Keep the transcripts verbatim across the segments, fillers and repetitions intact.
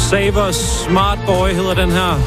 Saver Smart Boy hedder den her.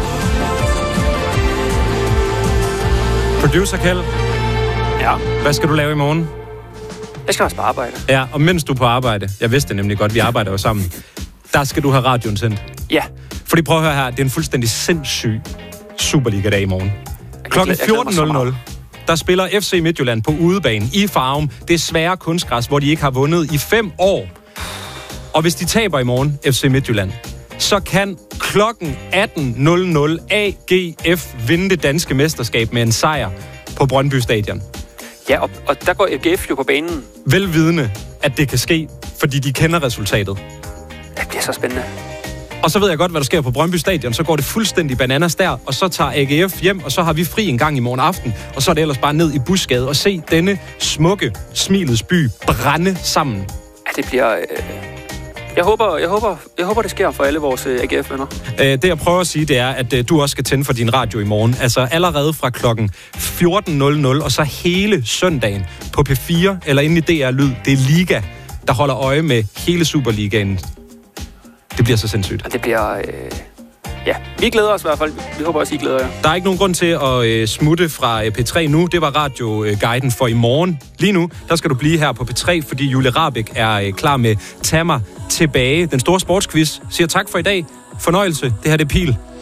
Producer Kjeld. Ja. Hvad skal du lave i morgen? Jeg skal også på arbejde. Ja, og mens du er på arbejde, jeg vidste det nemlig godt, vi arbejder jo sammen, der skal du have radioen sendt. Ja. Fordi prøv at høre her, det er en fuldstændig sindssyg Superliga-dag i morgen. Klokken fjorten nul nul, der spiller F C Midtjylland på udebane i Farum. Det er svære kunstgræs, hvor de ikke har vundet i fem år. Og hvis de taber i morgen, F C Midtjylland, så kan klokken atten nul nul A G F vinde det danske mesterskab med en sejr på Brøndby Stadion. Ja, og, og der går A G F jo på banen. Velvidende, at det kan ske, fordi de kender resultatet. Det bliver så spændende. Og så ved jeg godt, hvad der sker på Brøndby Stadion. Så går det fuldstændig bananas der, og så tager A G F hjem, og så har vi fri en gang i morgen aften. Og så er det ellers bare ned i Busgade og se denne smukke, smilets by brænde sammen. Ja, det bliver... Øh... Jeg håber, jeg, håber, jeg håber, det sker for alle vores øh, A G F-venner. Øh, det, jeg prøver at sige, det er, at øh, du også skal tænde for din radio i morgen. Altså allerede fra klokken fjorten nul nul, og så hele søndagen på P fire, eller inde i D R Lyd. Det er Liga, der holder øje med hele Superligaen. Det bliver så sindssygt. Og det bliver... Øh... Ja, vi glæder os i hvert fald. Vi håber også, I glæder jer. Der er ikke nogen grund til at øh, smutte fra øh, P tre nu. Det var radioguiden for i morgen. Lige nu, der skal du blive her på P tre, fordi Julie Rahbek er øh, klar med Tag mig tilbage. Den store sportsquiz siger tak for i dag. Fornøjelse. Det her det er Pil.